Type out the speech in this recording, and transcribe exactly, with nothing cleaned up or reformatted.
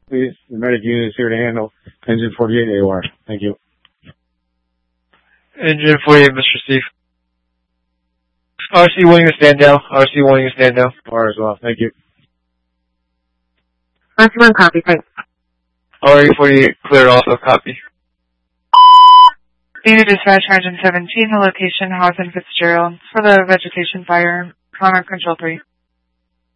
please. The medic unit is here to handle engine forty-eight A O R. Thank you. Engine forty-eight, Mister Steve. R C wanting to stand down. R C wanting to stand down. R as well. Thank you. R C one, copy. Thanks. R E forty-eight, cleared also. Copy. Data dispatch, engine seventeen, the location, House and Fitzgerald. For the vegetation fire, common control three.